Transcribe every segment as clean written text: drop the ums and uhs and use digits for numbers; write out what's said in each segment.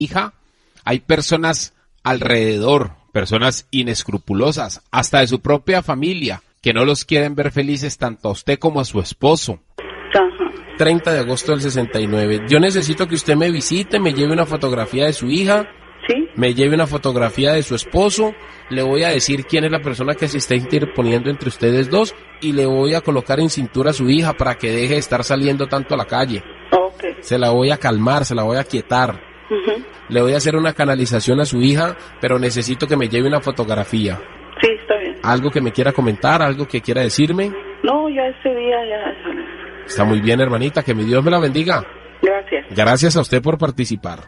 hija, hay personas alrededor, personas inescrupulosas, hasta de su propia familia, que no los quieren ver felices tanto a usted como a su esposo. Ajá. 30 de agosto del 69. Yo necesito que usted me visite, me lleve una fotografía de su hija, ¿Sí? me lleve una fotografía de su esposo, le voy a decir quién es la persona que se está interponiendo entre ustedes dos y le voy a colocar en cintura a su hija para que deje de estar saliendo tanto a la calle. Ok. Se la voy a calmar, se la voy a quietar. Ujú. Le voy a hacer una canalización a su hija, pero necesito que me lleve una fotografía. Sí, está bien. ¿Algo que me quiera comentar? ¿Algo que quiera decirme? No, ya ese día ya. Está muy bien, hermanita, que mi Dios me la bendiga. Gracias. Gracias a usted por participar.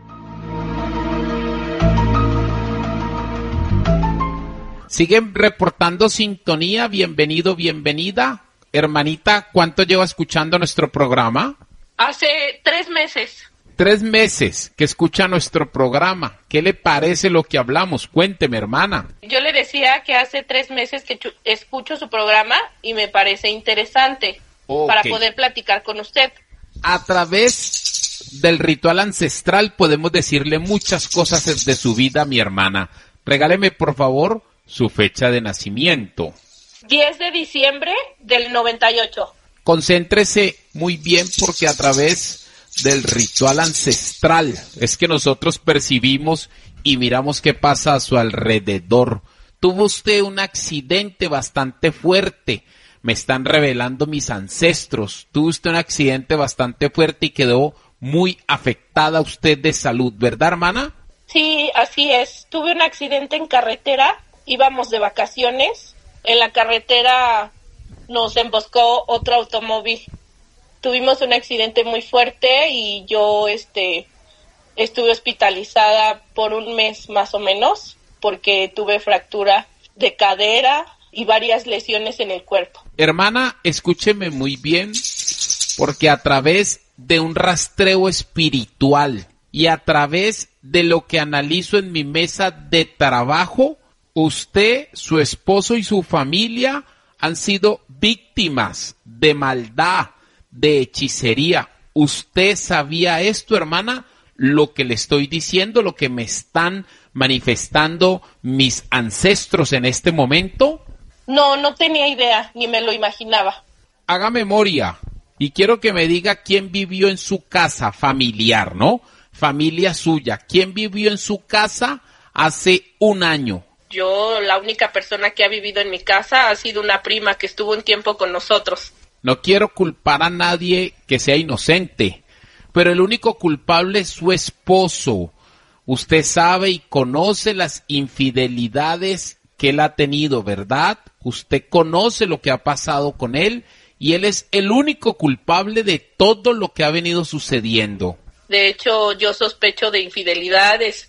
Siguen reportando sintonía, bienvenido, bienvenida. Hermanita, ¿cuánto lleva escuchando nuestro programa? Hace 3 meses. 3 meses que escucha nuestro programa. ¿Qué le parece lo que hablamos? Cuénteme, hermana. Yo le decía que hace 3 meses que escucho su programa y me parece interesante para poder platicar con usted. A través del ritual ancestral podemos decirle muchas cosas de su vida, mi hermana. Regáleme, por favor, su fecha de nacimiento. 10 de diciembre del 98. Concéntrese muy bien porque a través del ritual ancestral es que nosotros percibimos y miramos qué pasa a su alrededor. Tuvo usted un accidente bastante fuerte. Me están revelando mis ancestros. Tuvo usted un accidente bastante fuerte y quedó muy afectada usted de salud, ¿verdad, hermana? Sí, así es. Tuve un accidente en carretera. Íbamos de vacaciones. En la carretera nos emboscó otro automóvil. Tuvimos un accidente muy fuerte y yo estuve hospitalizada por 1 mes más o menos porque tuve fractura de cadera y varias lesiones en el cuerpo. Hermana, escúcheme muy bien porque a través de un rastreo espiritual y a través de lo que analizo en mi mesa de trabajo, usted, su esposo y su familia han sido víctimas de maldad, de hechicería. ¿Usted sabía esto, hermana? Lo que le estoy diciendo, lo que me están manifestando mis ancestros en este momento. No tenía idea, ni me lo imaginaba. Haga memoria y quiero que me diga quién vivió en su casa familiar, ¿no? Familia suya. ¿Quién vivió en su casa hace 1 año? Yo, la única persona que ha vivido en mi casa ha sido una prima que estuvo un tiempo con nosotros. No quiero culpar a nadie que sea inocente, pero el único culpable es su esposo. Usted sabe y conoce las infidelidades que él ha tenido, ¿verdad? Usted conoce lo que ha pasado con él y él es el único culpable de todo lo que ha venido sucediendo. De hecho, yo sospecho de infidelidades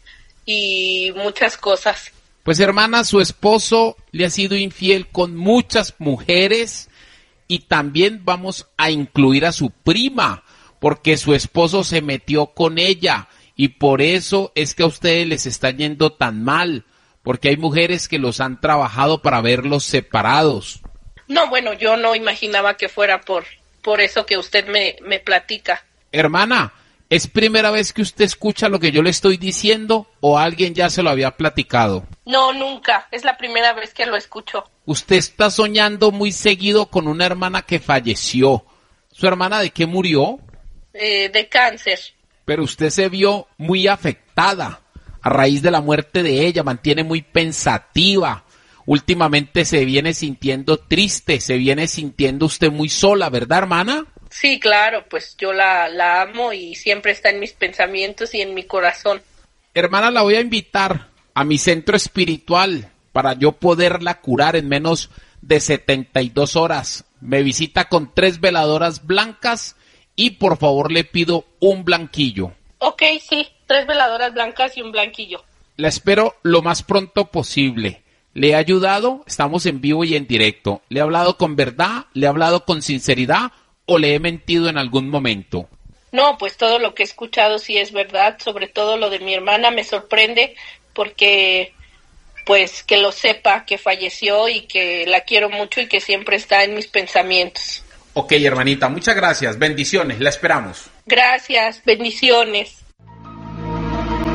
y muchas cosas. Pues hermana, su esposo le ha sido infiel con muchas mujeres y también vamos a incluir a su prima, porque su esposo se metió con ella y por eso es que a ustedes les está yendo tan mal, porque hay mujeres que los han trabajado para verlos separados. No, bueno, yo no imaginaba que fuera por eso que usted me platica. Hermana, ¿es primera vez que usted escucha lo que yo le estoy diciendo o alguien ya se lo había platicado? No, nunca. Es la primera vez que lo escucho. Usted está soñando muy seguido con una hermana que falleció. ¿Su hermana de qué murió? De cáncer. Pero usted se vio muy afectada a raíz de la muerte de ella, mantiene muy pensativa. Últimamente se viene sintiendo triste, se viene sintiendo usted muy sola, ¿verdad, hermana? Sí, claro, pues yo la amo y siempre está en mis pensamientos y en mi corazón. Hermana, la voy a invitar a mi centro espiritual para yo poderla curar en menos de 72 horas. Me visita con 3 veladoras blancas y por favor le pido un blanquillo. Ok, sí, 3 veladoras blancas y un blanquillo. La espero lo más pronto posible. ¿Le he ayudado? Estamos en vivo y en directo. ¿Le he hablado con verdad? ¿Le he hablado con sinceridad? ¿O le he mentido en algún momento? No, pues todo lo que he escuchado sí es verdad, sobre todo lo de mi hermana me sorprende porque, pues, que lo sepa, que falleció y que la quiero mucho y que siempre está en mis pensamientos. Ok, hermanita, muchas gracias. Bendiciones, la esperamos. Gracias, bendiciones.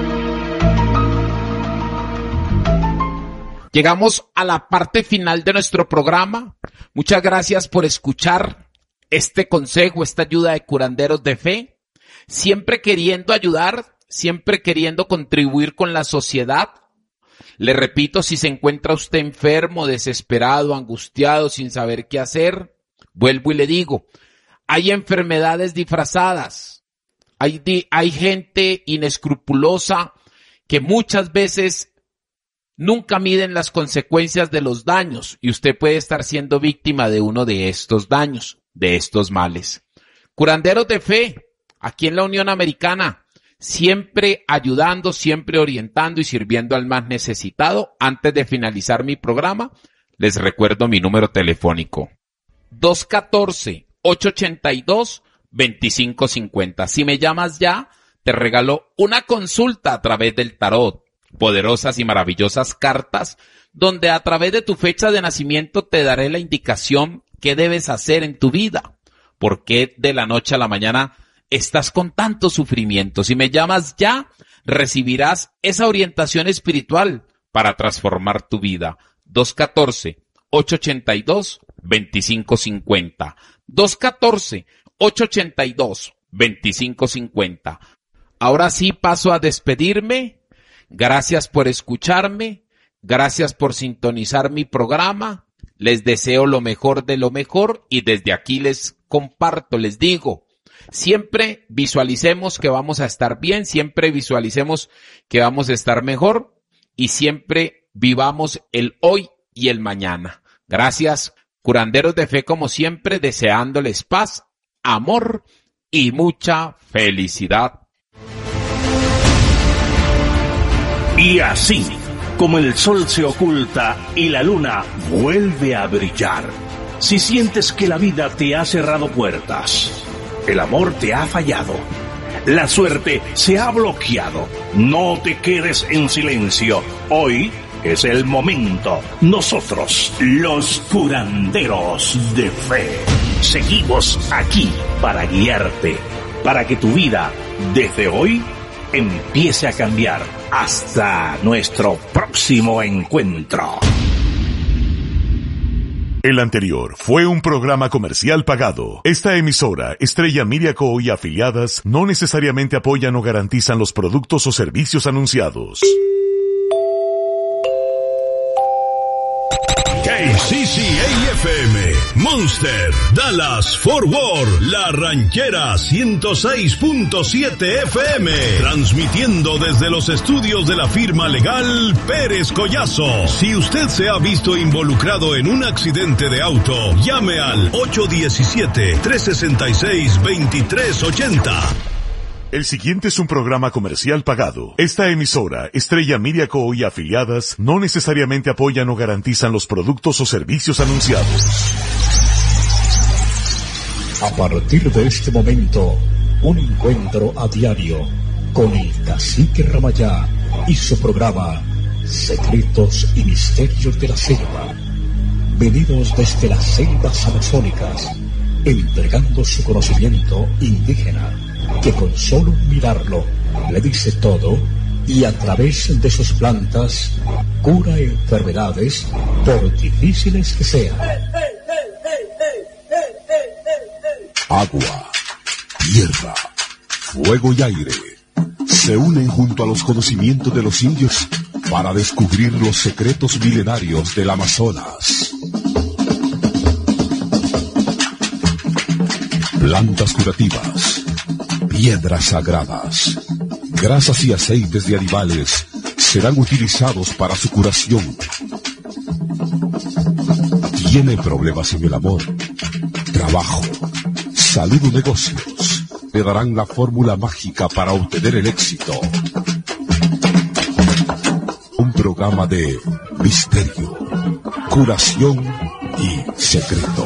Llegamos a la parte final de nuestro programa. Muchas gracias por escuchar este consejo, esta ayuda de curanderos de fe. Siempre queriendo ayudar, siempre queriendo contribuir con la sociedad. Le repito, si se encuentra usted enfermo, desesperado, angustiado, sin saber qué hacer, vuelvo y le digo, hay enfermedades disfrazadas. Hay gente inescrupulosa que muchas veces nunca miden las consecuencias de los daños y usted puede estar siendo víctima de uno de estos daños, de estos males. Curanderos de fe, aquí en la Unión Americana, siempre ayudando, siempre orientando y sirviendo al más necesitado. Antes de finalizar mi programa, les recuerdo mi número telefónico. 214-882-2550. Si me llamas ya, te regalo una consulta a través del tarot. Poderosas y maravillosas cartas, donde a través de tu fecha de nacimiento te daré la indicación qué debes hacer en tu vida. ¿Por qué de la noche a la mañana estás con tanto sufrimiento? Si me llamas ya, recibirás esa orientación espiritual para transformar tu vida. 214-882-2550. 214-882-2550. Ahora sí paso a despedirme. Gracias por escucharme. Gracias por sintonizar mi programa. Les deseo lo mejor de lo mejor y desde aquí les comparto, les digo, siempre visualicemos que vamos a estar bien, siempre visualicemos que vamos a estar mejor y siempre vivamos el hoy y el mañana. Gracias, curanderos de fe, como siempre, deseándoles paz, amor y mucha felicidad. Y así, como el sol se oculta y la luna vuelve a brillar, si sientes que la vida te ha cerrado puertas, el amor te ha fallado, la suerte se ha bloqueado, no te quedes en silencio. Hoy es el momento. Nosotros, los curanderos de fe, seguimos aquí para guiarte, para que tu vida, desde hoy, empiece a cambiar. Hasta nuestro próximo encuentro. El anterior fue un programa comercial pagado. Esta emisora, Estrella Media Co. y afiliadas, no necesariamente apoyan o garantizan los productos o servicios anunciados. KCCA-FM, Monster, Dallas, Fort Worth, La Ranchera 106.7 FM, transmitiendo desde los estudios de la firma legal Pérez Collazo. Si usted se ha visto involucrado en un accidente de auto, llame al 817-366-2380. El siguiente es un programa comercial pagado. Esta emisora, Estrella Media Co. y afiliadas, no necesariamente apoyan o garantizan los productos o servicios anunciados. A partir de este momento, un encuentro a diario con el Cacique Ramayá y su programa Secretos y Misterios de la Selva. Venidos desde las selvas amazónicas, entregando su conocimiento indígena, que con solo mirarlo le dice todo y a través de sus plantas cura enfermedades por difíciles que sean. Agua, tierra, fuego y aire se unen junto a los conocimientos de los indios para descubrir los secretos milenarios del Amazonas. Plantas curativas, piedras sagradas, grasas y aceites de animales serán utilizados para su curación. ¿Tiene problemas en el amor, trabajo, salud o negocios? Le darán la fórmula mágica para obtener el éxito. Un programa de misterio, curación y secreto.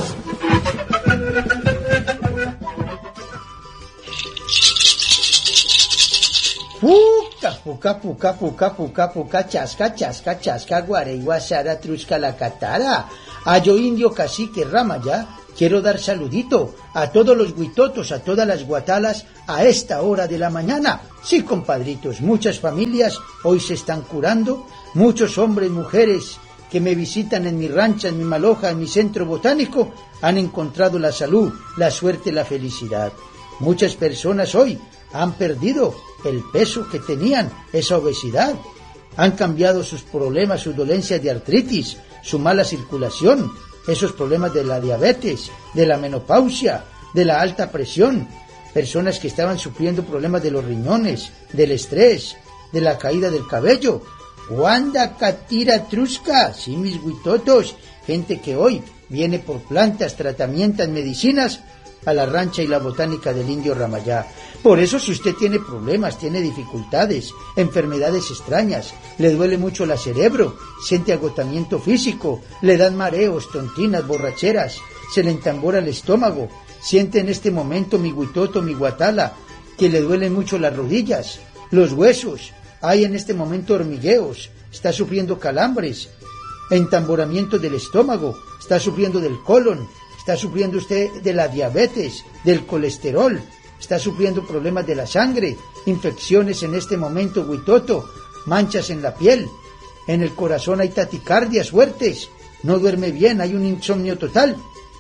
Puca, chasca, guaregua, sara, trusca, la catara. Ayo indio cacique Ramayá, quiero dar saludito a todos los huitotos, a todas las guatalas, a esta hora de la mañana. Sí, compadritos, muchas familias hoy se están curando, muchos hombres, mujeres que me visitan en mi rancha, en mi maloja, en mi centro botánico, han encontrado la salud, la suerte, la felicidad. Muchas personas hoy han perdido el peso que tenían, esa obesidad. Han cambiado sus problemas, sus dolencias de artritis, su mala circulación, esos problemas de la diabetes, de la menopausia, de la alta presión. Personas que estaban sufriendo problemas de los riñones, del estrés, de la caída del cabello. Wanda Catira Trusca, sí, mis huitotos, gente que hoy viene por plantas, tratamientos, medicinas a la rancha y la botánica del Indio Ramayá. Por eso, si usted tiene problemas, tiene dificultades, enfermedades extrañas, le duele mucho el cerebro, siente agotamiento físico, le dan mareos, tontinas, borracheras, se le entambora el estómago, siente en este momento mi huitoto, mi guatala, que le duelen mucho las rodillas, los huesos, hay en este momento hormigueos, está sufriendo calambres, entamboramiento del estómago, está sufriendo del colon, está sufriendo usted de la diabetes, del colesterol, está sufriendo problemas de la sangre, infecciones en este momento, huitoto, manchas en la piel, en el corazón hay taticardias fuertes, no duerme bien, hay un insomnio total.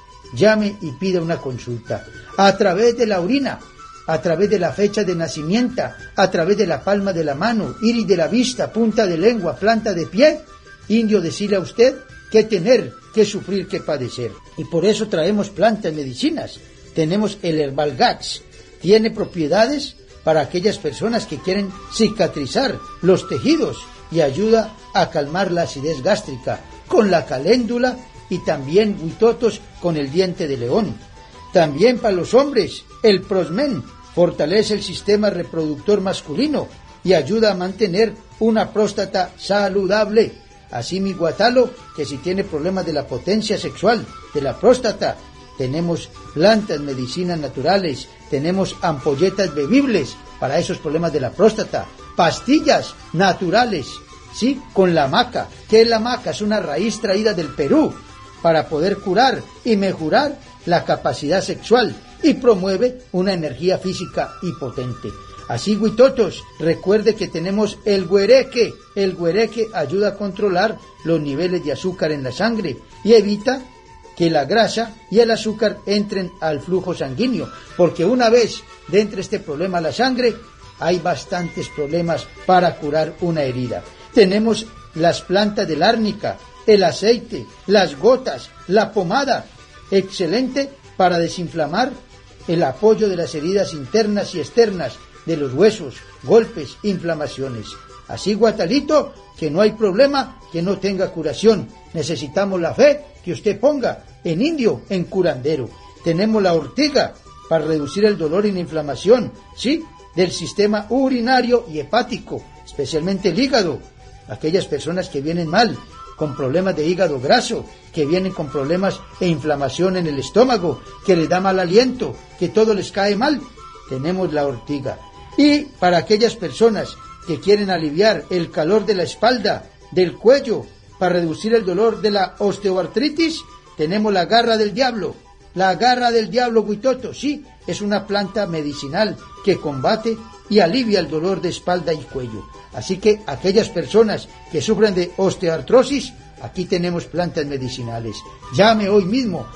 Llame y pida una consulta. A través de la orina, a través de la fecha de nacimiento, a través de la palma de la mano, iris de la vista, punta de lengua, planta de pie, indio, decirle a usted qué tener, qué sufrir, qué padecer. Y por eso traemos plantas medicinas. Tenemos el Herbal Gax, tiene propiedades para aquellas personas que quieren cicatrizar los tejidos y ayuda a calmar la acidez gástrica con la caléndula y también huitotos con el diente de león. También para los hombres, el Prosmen fortalece el sistema reproductor masculino y ayuda a mantener una próstata saludable. Así mi guatalo, que si tiene problemas de la potencia sexual, de la próstata, tenemos plantas, medicinas naturales, tenemos ampolletas bebibles para esos problemas de la próstata, pastillas naturales, ¿sí? Con la maca. ¿Qué es la maca? Es una raíz traída del Perú para poder curar y mejorar la capacidad sexual y promueve una energía física y potente. Así, huitotos, recuerde que tenemos el güereque. El güereque ayuda a controlar los niveles de azúcar en la sangre y evita que la grasa y el azúcar entren al flujo sanguíneo, porque una vez dentro de este problema la sangre, hay bastantes problemas para curar una herida. Tenemos las plantas del árnica, el aceite, las gotas, la pomada, excelente para desinflamar, el apoyo de las heridas internas y externas de los huesos, golpes, inflamaciones. Así, guatalito, que no hay problema que no tenga curación. Necesitamos la fe que usted ponga en indio, en curandero. Tenemos la ortiga para reducir el dolor y la inflamación, ¿sí?, del sistema urinario y hepático, especialmente el hígado. Aquellas personas que vienen mal, con problemas de hígado graso, que vienen con problemas e inflamación en el estómago, que les da mal aliento, que todo les cae mal, tenemos la ortiga. Y para aquellas personas que quieren aliviar el calor de la espalda, del cuello, para reducir el dolor de la osteoartritis, tenemos la garra del diablo. La garra del diablo, huitoto, sí, es una planta medicinal que combate y alivia el dolor de espalda y cuello. Así que aquellas personas que sufren de osteoartrosis, aquí tenemos plantas medicinales. Llame hoy mismo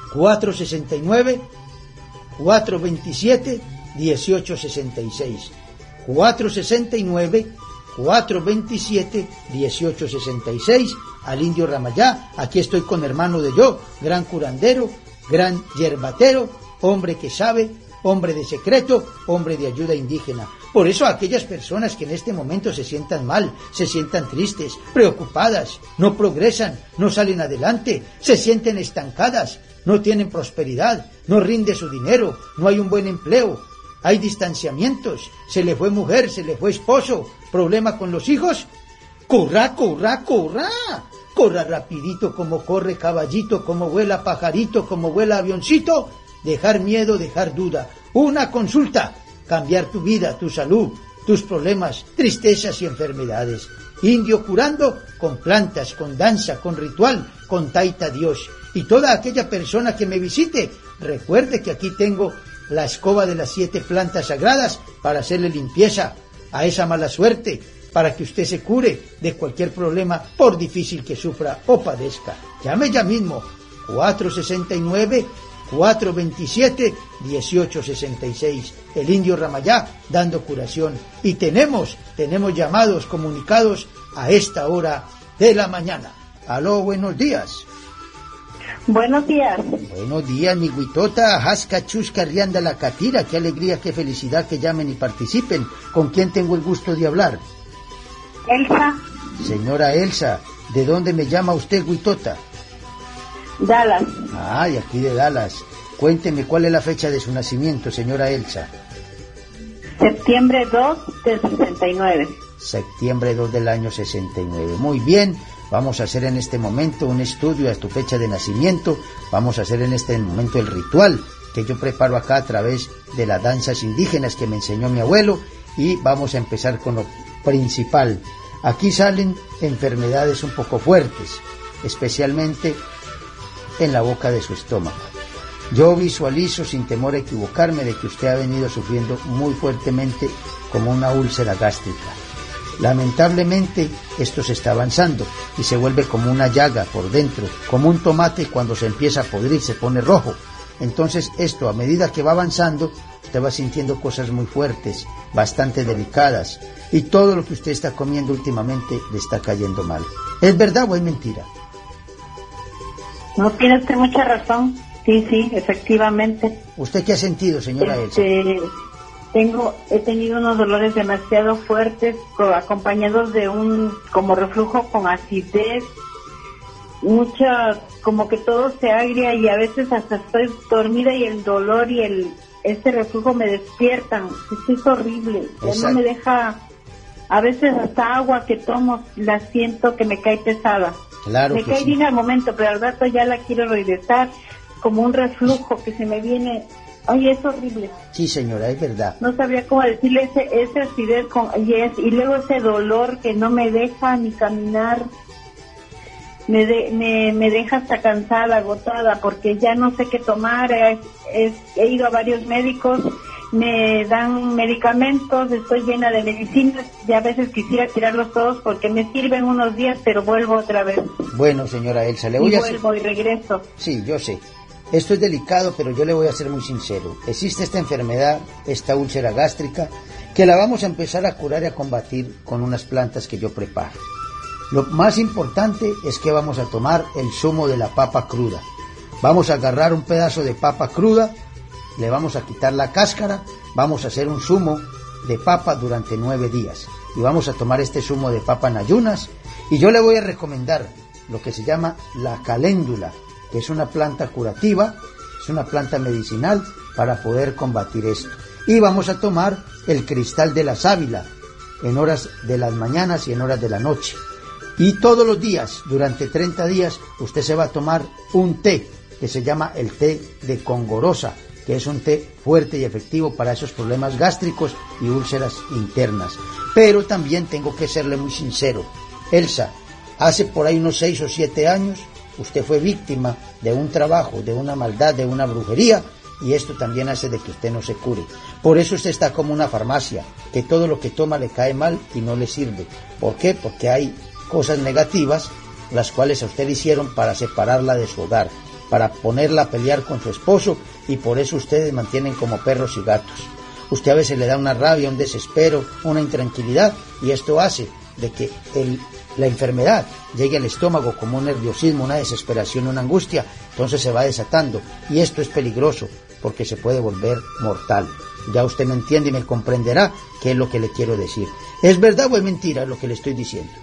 469-427-1866. 469-427-1866 al Indio Ramayá. Aquí estoy con hermano de yo, gran curandero, gran yerbatero, hombre que sabe, hombre de secreto, hombre de ayuda indígena. Por eso aquellas personas que en este momento se sientan mal, se sientan tristes, preocupadas, no progresan, no salen adelante, se sienten estancadas, no tienen prosperidad, no rinde su dinero, no hay un buen empleo, hay distanciamientos, se le fue mujer, se le fue esposo, problema con los hijos, ¡corra, corra, corra! Corra rapidito como corre caballito, como vuela pajarito, como vuela avioncito. Dejar miedo, dejar duda. Una consulta. Cambiar tu vida, tu salud, tus problemas, tristezas y enfermedades. Indio curando con plantas, con danza, con ritual, con taita Dios. Y toda aquella persona que me visite, recuerde que aquí tengo la escoba de las 7 plantas sagradas para hacerle limpieza a esa mala suerte, para que usted se cure de cualquier problema, por difícil que sufra o padezca. Llame ya mismo, 469-427-1866, el Indio Ramayá, dando curación. Y tenemos llamados comunicados a esta hora de la mañana. Aló, buenos días. Buenos días. Buenos días, mi Huitota, Jasca, Chusca, Rianda, La Catira. Qué alegría, qué felicidad que llamen y participen. ¿Con quién tengo el gusto de hablar? Elsa. Señora Elsa, ¿de dónde me llama usted, Huitota? Dallas. Ah, y aquí de Dallas. Cuénteme cuál es la fecha de su nacimiento, señora Elsa. Septiembre 2 del 69. Septiembre 2 del año 69. Muy bien. Vamos a hacer en este momento un estudio a tu fecha de nacimiento. Vamos a hacer en este momento el ritual que yo preparo acá a través de las danzas indígenas que me enseñó mi abuelo. Y vamos a empezar con lo principal. Aquí salen enfermedades un poco fuertes, especialmente en la boca de su estómago. Yo visualizo, sin temor a equivocarme, de que usted ha venido sufriendo muy fuertemente como una úlcera gástrica. Lamentablemente esto se está avanzando y se vuelve como una llaga por dentro, como un tomate cuando se empieza a podrir se pone rojo. Entonces esto, a medida que va avanzando, usted va sintiendo cosas muy fuertes, bastante delicadas, y todo lo que usted está comiendo últimamente le está cayendo mal. ¿Es verdad o es mentira? No, tiene usted mucha razón. Sí, efectivamente. ¿Usted qué ha sentido, señora Elsa? He tenido unos dolores demasiado fuertes, acompañados de un como reflujo con acidez, como que todo se agria y a veces hasta estoy dormida y el dolor y ese reflujo me despiertan. Es horrible. No me deja, a veces hasta agua que tomo la siento que me cae pesada. Claro, me cae bien al momento, pero al rato ya la quiero regresar, como un reflujo que se me viene. Ay, es horrible. Sí, señora, es verdad. No sabía cómo decirle ese acidez y luego ese dolor que no me deja ni caminar. Me deja hasta cansada, agotada, porque ya no sé qué tomar. He ido a varios médicos, me dan medicamentos, estoy llena de medicinas, y a veces quisiera tirarlos todos porque me sirven unos días, pero vuelvo otra vez. Bueno, señora Elsa, le voy a hacer... vuelvo y regreso. Sí, yo sé. Esto es delicado, pero yo le voy a ser muy sincero. Existe esta enfermedad, esta úlcera gástrica, que la vamos a empezar a curar y a combatir con unas plantas que yo preparo. Lo más importante es que vamos a tomar el zumo de la papa cruda. Vamos a agarrar un pedazo de papa cruda, le vamos a quitar la cáscara, vamos a hacer un zumo de papa durante 9 días. Y vamos a tomar este zumo de papa en ayunas. Y yo le voy a recomendar lo que se llama la caléndula, que es una planta curativa, es una planta medicinal para poder combatir esto. Y vamos a tomar el cristal de la sábila en horas de las mañanas y en horas de la noche. Y todos los días, durante 30 días, usted se va a tomar un té que se llama el té de congorosa, que es un té fuerte y efectivo para esos problemas gástricos y úlceras internas. Pero también tengo que serle muy sincero. Elsa, hace por ahí unos 6 o 7 años, usted fue víctima de un trabajo, de una maldad, de una brujería, y esto también hace de que usted no se cure. Por eso usted está como una farmacia, que todo lo que toma le cae mal y no le sirve. ¿Por qué? Porque hay cosas negativas, las cuales a usted le hicieron para separarla de su hogar, para ponerla a pelear con su esposo, y por eso ustedes mantienen como perros y gatos. Usted a veces le da una rabia, un desespero, una intranquilidad, y esto hace de que la enfermedad llegue al estómago como un nerviosismo, una desesperación, una angustia, entonces se va desatando, y esto es peligroso porque se puede volver mortal. Ya usted me entiende y me comprenderá qué es lo que le quiero decir. ¿Es verdad o es mentira lo que le estoy diciendo?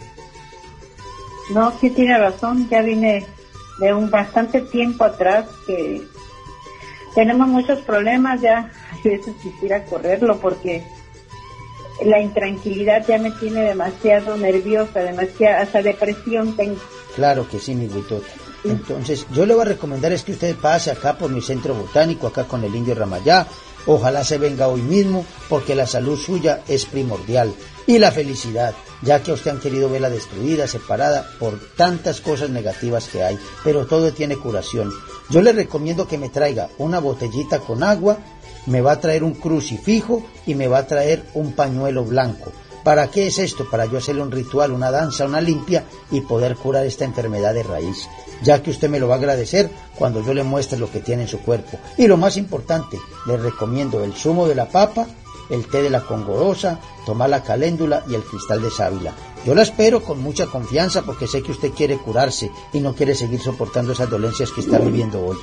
No, sí tiene razón, ya vine de un bastante tiempo atrás que tenemos muchos problemas, ya a veces quisiera correrlo porque la intranquilidad ya me tiene demasiado nerviosa, demasiada, hasta depresión tengo. Claro que sí, mi Huitota. Entonces, yo le voy a recomendar es que usted pase acá por mi centro botánico, acá con el Indio Ramayá. Ojalá se venga hoy mismo, porque la salud suya es primordial. Y la felicidad, ya que a usted han querido verla destruida, separada, por tantas cosas negativas que hay. Pero todo tiene curación. Yo le recomiendo que me traiga una botellita con agua, me va a traer un crucifijo y me va a traer un pañuelo blanco, ¿Para qué es esto? Para yo hacerle un ritual, una danza, una limpia y poder curar esta enfermedad de raíz, ya que usted me lo va a agradecer cuando yo le muestre lo que tiene en su cuerpo. Y lo más importante, le recomiendo el zumo de la papa, el té de la congorosa, tomar la caléndula y el cristal de sábila. Yo la espero con mucha confianza porque sé que usted quiere curarse y no quiere seguir soportando esas dolencias que está viviendo hoy.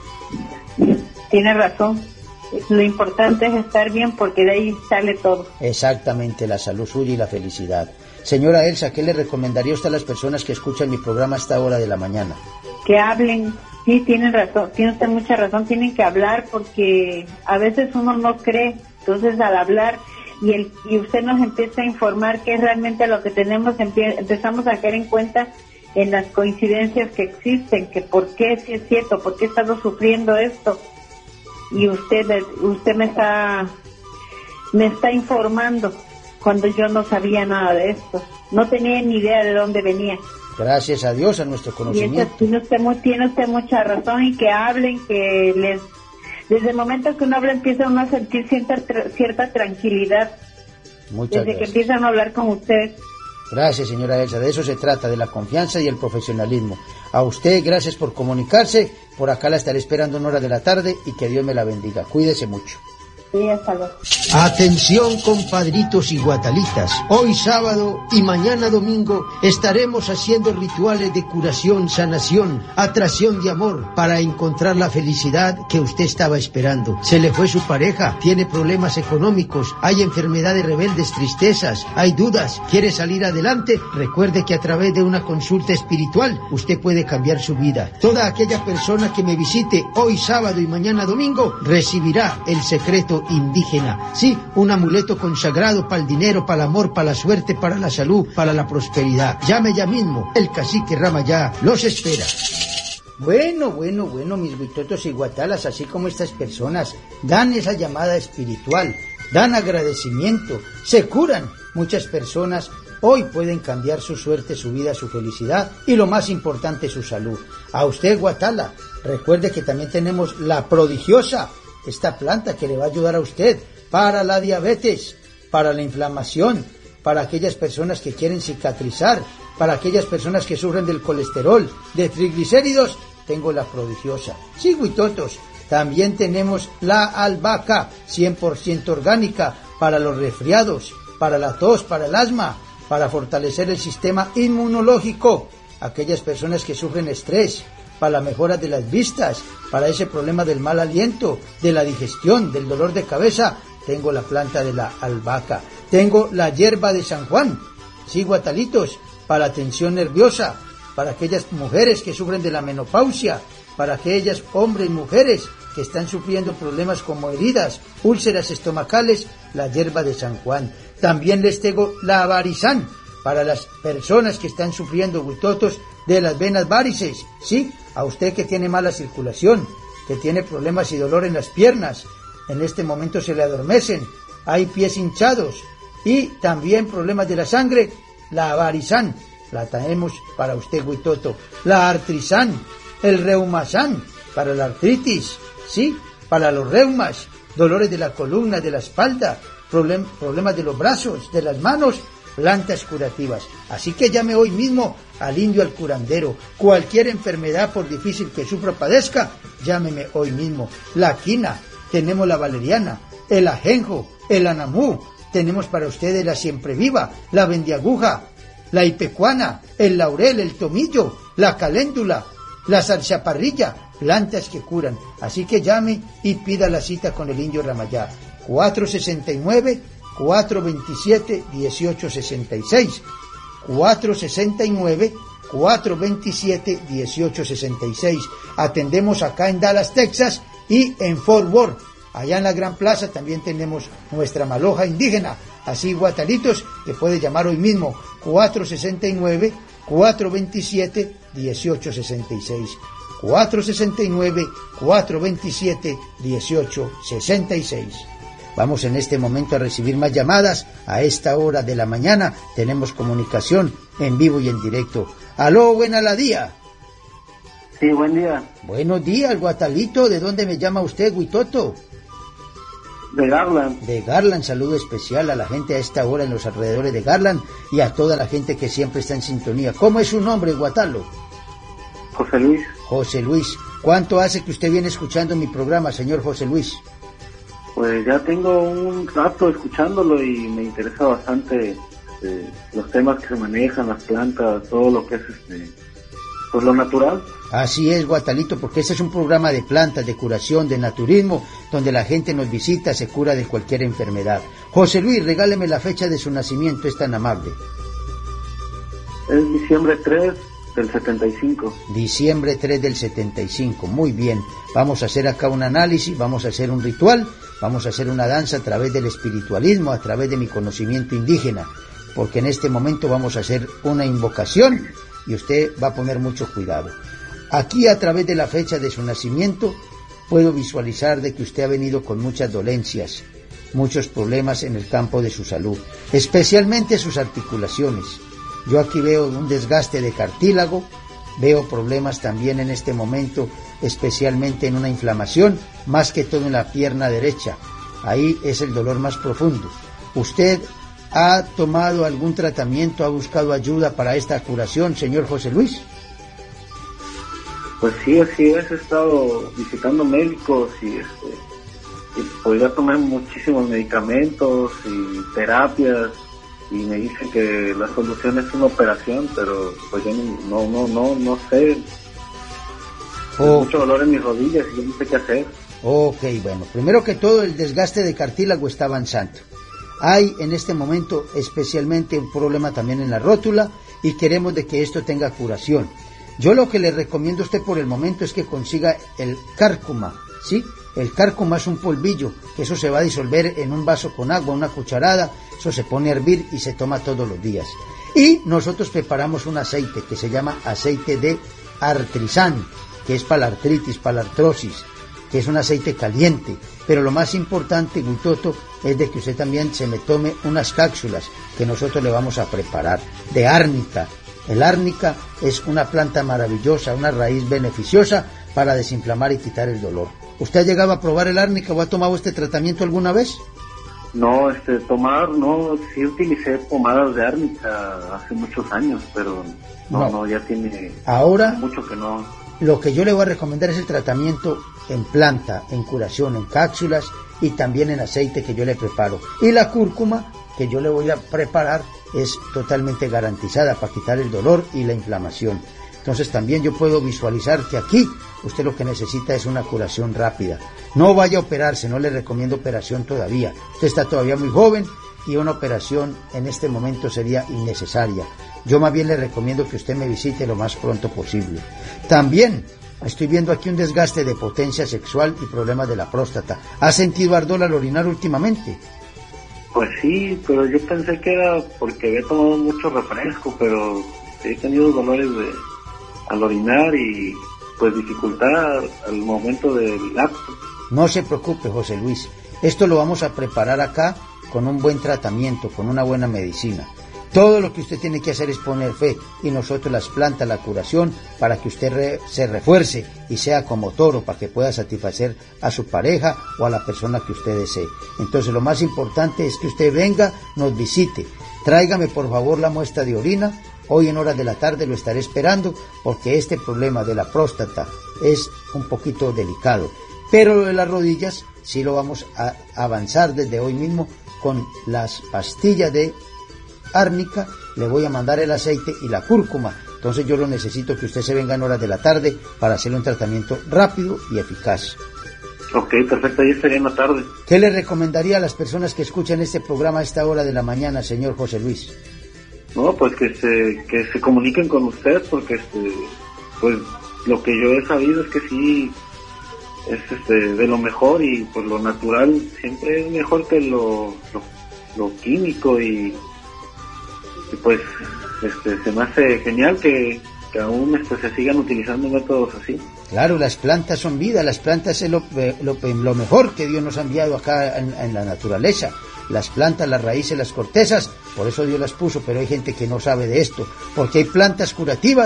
Tiene razón. Lo importante es estar bien porque de ahí sale todo. Exactamente, la salud suya y la felicidad. Señora Elsa, ¿qué le recomendaría usted a las personas que escuchan mi programa a esta hora de la mañana? Que hablen. Sí, tiene razón, tiene usted mucha razón, tienen que hablar porque a veces uno no cree, entonces al hablar y usted nos empieza a informar qué es realmente lo que tenemos, empezamos a caer en cuenta en las coincidencias que existen, que por qué sí es cierto, por qué he estado sufriendo esto, y usted me está informando cuando yo no sabía nada de esto, no tenía ni idea de dónde venía. Gracias a Dios, a nuestro conocimiento. Tiene usted mucha razón, y que hablen, que desde el momento que uno habla empieza uno a sentir cierta tranquilidad. Muchas desde gracias. que empiezan a hablar con usted. Gracias, señora Elsa, de eso se trata, de la confianza y el profesionalismo. A usted, gracias por comunicarse, por acá la estaré esperando en hora de la tarde y que Dios me la bendiga. Cuídese mucho. Sí, hasta luego. Atención, compadritos y guatalitas. Hoy sábado y mañana domingo estaremos haciendo rituales de curación, sanación, atracción de amor para encontrar la felicidad que usted estaba esperando. Se le fue su pareja, tiene problemas económicos, hay enfermedades rebeldes, tristezas, hay dudas, quiere salir adelante. Recuerde que a través de una consulta espiritual usted puede cambiar su vida. Toda aquella persona que me visite hoy sábado y mañana domingo recibirá el secreto indígena, sí, un amuleto consagrado para el dinero, para el amor, para la suerte, para la salud, para la prosperidad. Llame ya mismo, el cacique Ramayá los espera. Bueno, mis huitotos y guatalas, así como estas personas dan esa llamada espiritual, dan agradecimiento, se curan. Muchas personas hoy pueden cambiar su suerte, su vida, su felicidad y lo más importante, su salud. A usted, guatala, recuerde que también tenemos la prodigiosa, esta planta que le va a ayudar a usted para la diabetes, para la inflamación, para aquellas personas que quieren cicatrizar, para aquellas personas que sufren del colesterol, de triglicéridos. Tengo la prodigiosa. Sí, guitotos, también tenemos la albahaca, 100% orgánica, para los resfriados, para la tos, para el asma, para fortalecer el sistema inmunológico, aquellas personas que sufren estrés, para la mejora de las vistas, para ese problema del mal aliento, de la digestión, del dolor de cabeza. Tengo la planta de la albahaca. Tengo la hierba de San Juan, sí, guatalitos, para la tensión nerviosa, para aquellas mujeres que sufren de la menopausia, para aquellas hombres y mujeres que están sufriendo problemas como heridas, úlceras estomacales, la hierba de San Juan. También les tengo la varizán, para las personas que están sufriendo, guitotos, de las venas varices, sí, a usted que tiene mala circulación, que tiene problemas y dolor en las piernas, en este momento se le adormecen, hay pies hinchados y también problemas de la sangre, la varizán, la tenemos para usted, guitoto, la artrizán, el reumazán, para la artritis, sí, para los reumas, dolores de la columna, de la espalda, problemas de los brazos, de las manos, plantas curativas. Así que llame hoy mismo al indio, al curandero. Cualquier enfermedad, por difícil que sufra o padezca, llámeme hoy mismo. La quina, tenemos la valeriana, el ajenjo, el anamú, tenemos para ustedes la siempre viva, la vendiaguja, la ipecuana, el laurel, el tomillo, la caléndula, la zarzaparrilla, plantas que curan. Así que llame y pida la cita con el indio Ramayá. 469-427-1866, 469-427-1866. Atendemos acá en Dallas, Texas, y en Fort Worth. Allá en la Gran Plaza también tenemos nuestra maloja indígena. Así, guatalitos, que puede llamar hoy mismo, 469-427-1866. 469-427-1866. Vamos en este momento a recibir más llamadas. A esta hora de la mañana tenemos comunicación en vivo y en directo. Aló, buena la día. Sí, buen día. Buenos días, guatalito. ¿De dónde me llama usted, guitoto? De Garland. De Garland, saludo especial a la gente a esta hora en los alrededores de Garland y a toda la gente que siempre está en sintonía. ¿Cómo es su nombre, Guatalo? José Luis. José Luis. ¿Cuánto hace que usted viene escuchando mi programa, señor José Luis? Pues ya tengo un rato escuchándolo y me interesa bastante los temas que se manejan, las plantas, todo lo que es pues lo natural. Así es, Guatalito, porque este es un programa de plantas, de curación, de naturismo, donde la gente nos visita, se cura de cualquier enfermedad. José Luis, regáleme la fecha de su nacimiento, es tan amable. Es diciembre 3 del 75. Diciembre 3 del 75, muy bien. Vamos a hacer acá un análisis, vamos a hacer un ritual, vamos a hacer una danza a través del espiritualismo, a través de mi conocimiento indígena, porque en este momento vamos a hacer una invocación y usted va a poner mucho cuidado. Aquí, a través de la fecha de su nacimiento, puedo visualizar de que usted ha venido con muchas dolencias, muchos problemas en el campo de su salud, especialmente sus articulaciones. Yo aquí veo un desgaste de cartílago, veo problemas también en este momento, especialmente en una inflamación, más que todo en la pierna derecha. Ahí es el dolor más profundo. ¿Usted ha tomado algún tratamiento, ha buscado ayuda para esta curación, señor José Luis? Pues sí, así es, he estado visitando médicos y pues ya tomé muchísimos medicamentos y terapias y me dicen que la solución es una operación, pero pues yo no sé. Mucho dolor en mis rodillas y yo no sé qué hacer. Ok, bueno, primero que todo el desgaste de cartílago está avanzando. Hay en este momento especialmente un problema también en la rótula y queremos de que esto tenga curación. Yo lo que le recomiendo a usted por el momento es que consiga el cárcuma, ¿sí? El cárcuma es un polvillo, que eso se va a disolver en un vaso con agua, una cucharada, eso se pone a hervir y se toma todos los días. Y nosotros preparamos un aceite que se llama aceite de artrizán, que es para la artritis, para la artrosis, que es un aceite caliente. Pero lo más importante, Guitoto, es de que usted también se me tome unas cápsulas que nosotros le vamos a preparar, de árnica. El árnica es una planta maravillosa, una raíz beneficiosa para desinflamar y quitar el dolor. ¿Usted ha llegado a probar el árnica o ha tomado este tratamiento alguna vez? No, no, sí utilicé pomadas de árnica hace muchos años, pero no, ya tiene ahora mucho que no. Lo que yo le voy a recomendar es el tratamiento en planta, en curación, en cápsulas y también en aceite que yo le preparo. Y la cúrcuma que yo le voy a preparar es totalmente garantizada para quitar el dolor y la inflamación. Entonces también yo puedo visualizar que aquí usted lo que necesita es una curación rápida. No vaya a operarse, no le recomiendo operación todavía. Usted está todavía muy joven y una operación en este momento sería innecesaria. Yo más bien le recomiendo que usted me visite lo más pronto posible. También estoy viendo aquí un desgaste de potencia sexual y problemas de la próstata. ¿Ha sentido ardor al orinar últimamente? Pues sí, pero yo pensé que era porque había tomado mucho refresco, pero he tenido dolores al orinar y pues dificultad al momento del acto. No se preocupe, José Luis, esto lo vamos a preparar acá con un buen tratamiento, con una buena medicina. Todo lo que usted tiene que hacer es poner fe y nosotros las plantas, la curación, para que usted se refuerce y sea como toro, para que pueda satisfacer a su pareja o a la persona que usted desee. Entonces lo más importante es que usted venga, nos visite. Tráigame por favor la muestra de orina. Hoy en horas de la tarde lo estaré esperando porque este problema de la próstata es un poquito delicado. Pero lo de las rodillas sí lo vamos a avanzar desde hoy mismo con las pastillas de árnica. Le voy a mandar el aceite y la cúrcuma. Entonces yo lo necesito que usted se venga en horas de la tarde para hacerle un tratamiento rápido y eficaz. Ok, perfecto, ahí estaría en la tarde. ¿Qué le recomendaría a las personas que escuchan este programa a esta hora de la mañana, señor José Luis? No, pues que se comuniquen con usted, porque pues lo que yo he sabido es que sí es de lo mejor y pues lo natural siempre es mejor que lo químico y pues se me hace genial que aún se sigan utilizando métodos así. Claro, las plantas son vida, las plantas es lo mejor que Dios nos ha enviado acá en la naturaleza. Las plantas, las raíces, las cortezas, por eso Dios las puso, pero hay gente que no sabe de esto, porque hay plantas curativas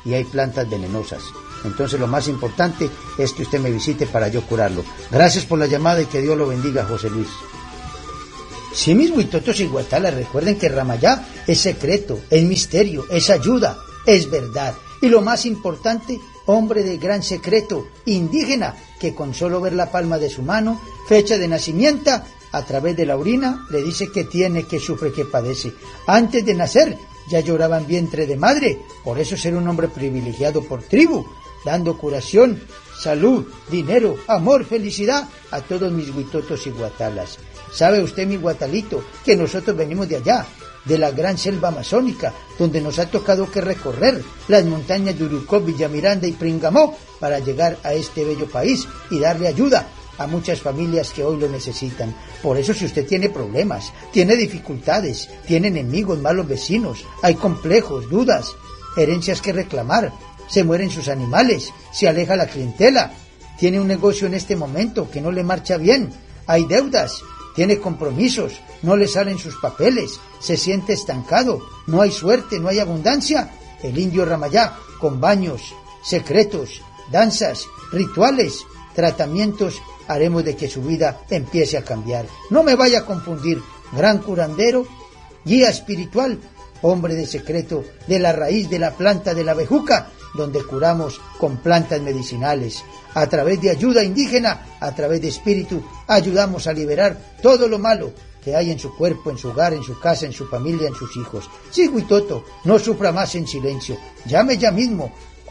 y hay plantas venenosas. Entonces lo más importante es que usted me visite para yo curarlo. Gracias por la llamada y que Dios lo bendiga, José Luis. Sí, mis huitotos y guatalas, recuerden que Ramayá es secreto, es misterio, es ayuda, es verdad. Y lo más importante, hombre de gran secreto, indígena, que con solo ver la palma de su mano, fecha de nacimiento, a través de la orina, le dice que tiene, que sufre, que padece. Antes de nacer, ya lloraba en vientre de madre, por eso ser un hombre privilegiado por tribu, dando curación, salud, dinero, amor, felicidad a todos mis huitotos y guatalas. ¿Sabe usted, mi guatalito, que nosotros venimos de allá, de la gran selva amazónica, donde nos ha tocado que recorrer las montañas de Urucó, Villamiranda y Pringamó para llegar a este bello país y darle ayuda a muchas familias que hoy lo necesitan? Por eso, si usted tiene problemas, tiene dificultades, tiene enemigos, malos vecinos, hay complejos, dudas, herencias que reclamar, se mueren sus animales, se aleja la clientela, tiene un negocio en este momento que no le marcha bien, hay deudas, tiene compromisos, no le salen sus papeles, se siente estancado, no hay suerte, no hay abundancia, el indio Ramayá, con baños, secretos, danzas, rituales, tratamientos, haremos de que su vida empiece a cambiar. No me vaya a confundir, gran curandero, guía espiritual, hombre de secreto, de la raíz de la planta de la bejuca, donde curamos con plantas medicinales. A través de ayuda indígena, a través de espíritu, ayudamos a liberar todo lo malo que hay en su cuerpo, en su hogar, en su casa, en su familia, en sus hijos. Sí, huitoto, no sufra más en silencio. Llame ya mismo,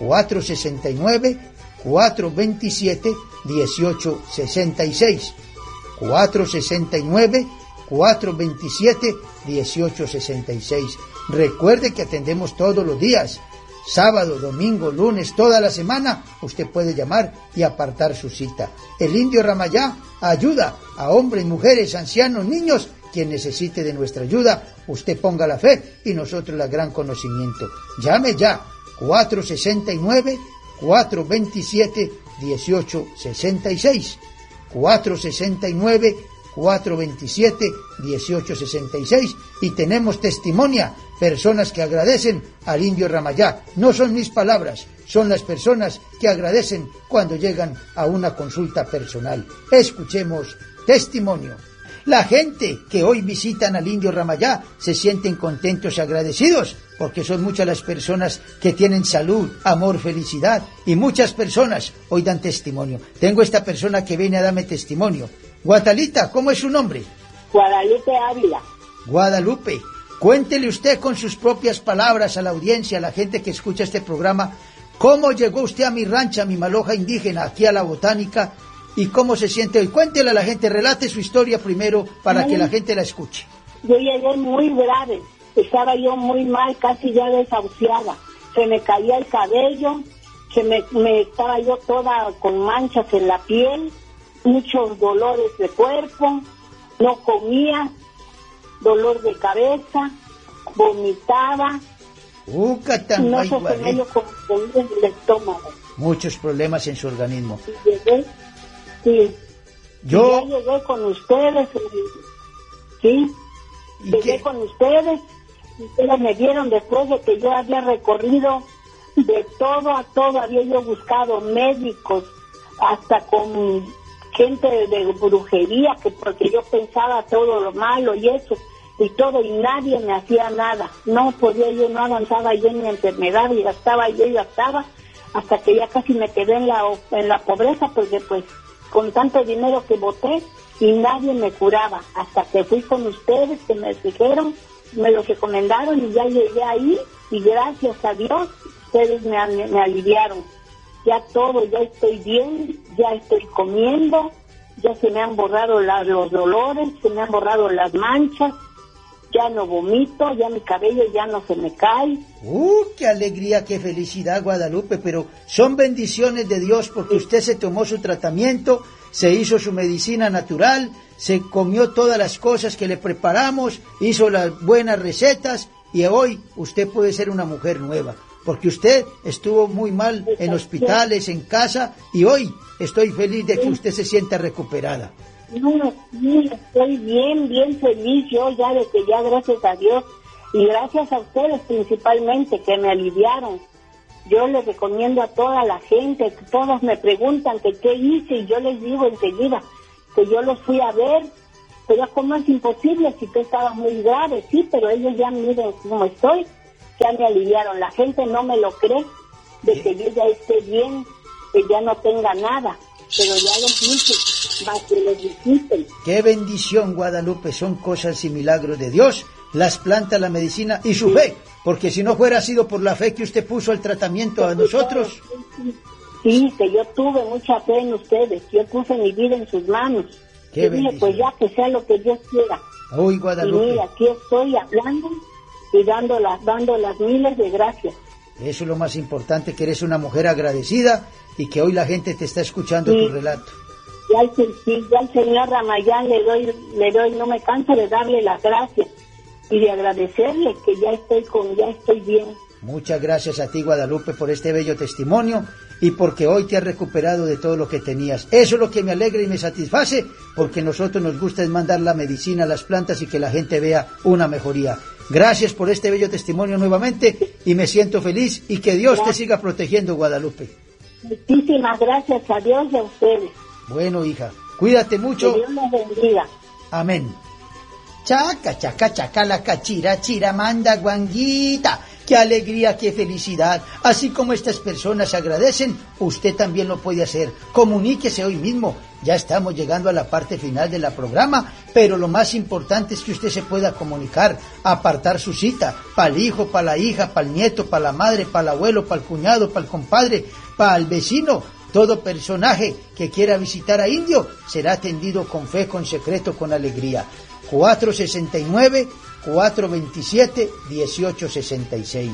469-427-1866. 469-427-1866. Recuerde que atendemos todos los días. Sábado, domingo, lunes, toda la semana, usted puede llamar y apartar su cita. El indio Ramayá ayuda a hombres, mujeres, ancianos, niños, quien necesite de nuestra ayuda. Usted ponga la fe y nosotros el gran conocimiento. Llame ya, 469-427-1866. 469-427-1866. Y tenemos testimonia, personas que agradecen al indio Ramayá. No son mis palabras, son las personas que agradecen cuando llegan a una consulta personal. Escuchemos testimonio. La gente que hoy visitan al indio Ramayá se sienten contentos y agradecidos, porque son muchas las personas que tienen salud, amor, felicidad, y muchas personas hoy dan testimonio. Tengo esta persona que viene a darme testimonio. Guatalita, ¿cómo es su nombre? Guadalupe Ávila. Guadalupe, cuéntele usted con sus propias palabras a la audiencia, a la gente que escucha este programa, cómo llegó usted a mi rancha, a mi maloja indígena, aquí a la botánica, y cómo se siente hoy. Cuéntele a la gente, relate su historia primero para que la gente la escuche. Yo llegué muy grave, estaba yo muy mal, casi ya desahuciada, se me caía el cabello, me estaba yo toda con manchas en la piel, muchos dolores de cuerpo, no comía, dolor de cabeza, vomitaba, no se tenía yo con el estómago. Muchos problemas en su organismo. Y llegué, sí, ya llegué con ustedes, sí, llegué con ustedes, ustedes me vieron después de que yo había recorrido de todo a todo, había yo buscado médicos, hasta con gente de brujería, que porque yo pensaba todo lo malo y eso, y todo, y nadie me hacía nada, no podía yo, no avanzaba yo en mi enfermedad, y gastaba, hasta que ya casi me quedé en la pobreza, porque pues con tanto dinero que boté, y nadie me curaba, hasta que fui con ustedes, que me dijeron, me lo recomendaron, y ya llegué ahí, y gracias a Dios, ustedes me aliviaron. Ya todo, ya estoy bien, ya estoy comiendo, ya se me han borrado los dolores, se me han borrado las manchas, ya no vomito, ya mi cabello ya no se me cae. ¡Qué alegría, qué felicidad, Guadalupe! Pero son bendiciones de Dios, porque usted se tomó su tratamiento, se hizo su medicina natural, se comió todas las cosas que le preparamos, hizo las buenas recetas, y hoy usted puede ser una mujer nueva. Porque usted estuvo muy mal en hospitales, en casa, y hoy estoy feliz de que usted se sienta recuperada. No, sí, estoy bien feliz yo ya de que ya, gracias a Dios, y gracias a ustedes principalmente, que me aliviaron. Yo les recomiendo a toda la gente, todos me preguntan que qué hice y yo les digo enseguida que yo los fui a ver, pero ¿cómo es imposible si tú estabas muy grave? Sí, pero ellos ya miren cómo estoy, ya me aliviaron. La gente no me lo cree de que yo ya esté bien, que ya no tenga nada, pero ya les dije, más que les dijiste. Qué bendición, Guadalupe, son cosas y milagros de Dios, las plantas, la medicina y su fe. Porque si no fuera sido por la fe que usted puso al tratamiento a nosotros. Sí, que yo tuve mucha fe en ustedes. Yo puse mi vida en sus manos. Qué yo dije, pues ya que sea lo que Dios quiera. Uy, Guadalupe. Y mira, aquí estoy hablando y dando las miles de gracias. Eso es lo más importante, que eres una mujer agradecida y que hoy la gente te está escuchando tu relato. Ya al señor Ramayán le doy, no me canso de darle las gracias. Y de agradecerle que ya estoy bien. Muchas gracias a ti, Guadalupe, por este bello testimonio y porque hoy te has recuperado de todo lo que tenías. Eso es lo que me alegra y me satisface, porque nosotros nos gusta es mandar la medicina a las plantas y que la gente vea una mejoría. Gracias por este bello testimonio nuevamente y me siento feliz y que Dios te siga protegiendo, Guadalupe. Muchísimas gracias a Dios y a ustedes. Bueno, hija, cuídate mucho. Que Dios los bendiga. Amén. Chaca, chaca, chaca, la cachira, chira, manda, guanguita. Qué alegría, qué felicidad. Así como estas personas agradecen, usted también lo puede hacer. Comuníquese hoy mismo. Ya estamos llegando a la parte final del programa, pero lo más importante es que usted se pueda comunicar, apartar su cita, para el hijo, para la hija, para el nieto, para la madre, para el abuelo, para el cuñado, para el compadre, para el vecino. Todo personaje que quiera visitar a Indio será atendido con fe, con secreto, con alegría. 469-427-1866.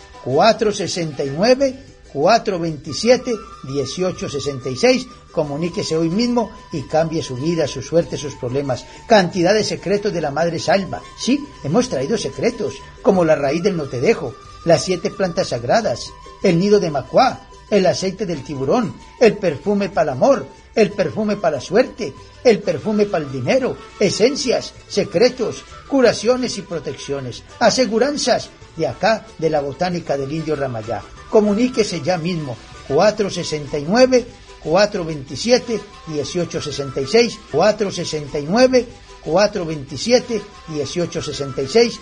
469-427-1866. Comuníquese hoy mismo y cambie su vida, su suerte, sus problemas. Cantidad de secretos de la Madre Salva. Sí, hemos traído secretos, como la raíz del no te dejo, las 7 plantas sagradas, el nido de macuá, el aceite del tiburón, el perfume para el amor, el perfume para la suerte, el perfume para el dinero, esencias, secretos, curaciones y protecciones, aseguranzas de acá de la botánica del Indio Ramayá. Comuníquese ya mismo, 469-427-1866, 469-427-1866,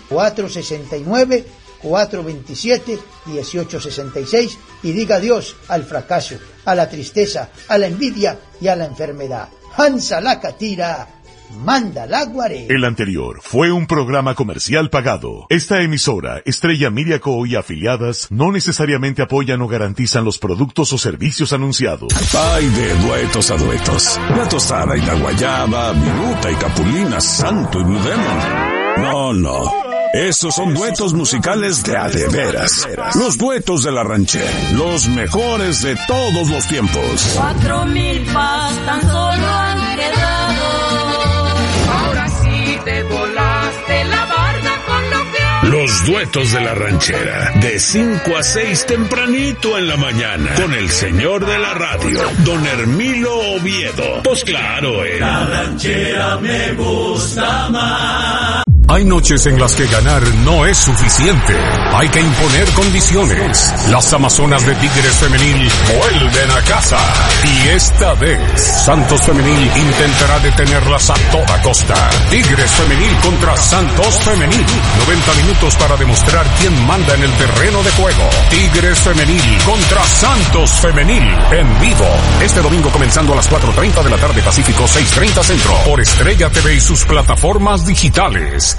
469-427-1866 y diga adiós al fracaso, a la tristeza, a la envidia y a la enfermedad. Hansa la catira, manda la guaré. El anterior fue un programa comercial pagado. Esta emisora, Estrella Miriaco y afiliadas, no necesariamente apoyan o garantizan los productos o servicios anunciados. Hay de duetos a duetos. La tostada y la guayaba, viruta y capulina, santo y blue demon. No. Esos son duetos musicales de a de veras. Los duetos de la ranchera. Los mejores de todos los tiempos. 4,000 pas tan solo han quedado. Ahora sí te volaste la barda con lo que... Los duetos de la ranchera. De 5 a 6 tempranito en la mañana. Con el señor de la radio, don Hermilo Oviedo. Pues claro, La ranchera me gusta más. Hay noches en las que ganar no es suficiente. Hay que imponer condiciones. Las Amazonas de Tigres Femenil vuelven a casa. Y esta vez, Santos Femenil intentará detenerlas a toda costa. Tigres Femenil contra Santos Femenil. 90 minutos para demostrar quién manda en el terreno de juego. Tigres Femenil contra Santos Femenil. En vivo. Este domingo comenzando a las 4:30 de la tarde Pacífico, 6:30 Centro. Por Estrella TV y sus plataformas digitales.